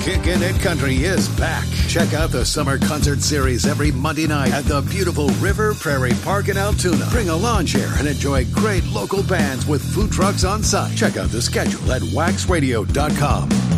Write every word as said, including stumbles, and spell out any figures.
Kickin' It Country is back. Check out the summer concert series every Monday night at the beautiful River Prairie Park in Altoona. Bring a lawn chair and enjoy great local bands with food trucks on site. Check out the schedule at wax radio dot com.